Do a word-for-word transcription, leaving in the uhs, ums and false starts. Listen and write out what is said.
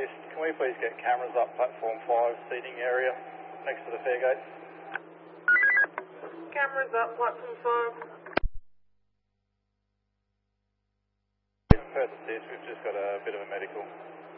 assist. Can we please get cameras up platform five seating area next to the fare gates? Cameras up platform five. First assist, we've just got a bit of a medical.